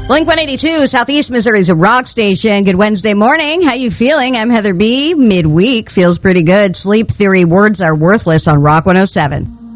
Blink-182, Southeast Missouri's a rock station. Good Wednesday morning. How you feeling? I'm Heather B. Midweek feels pretty good. Sleep Theory, Words Are Worthless on Rock 107.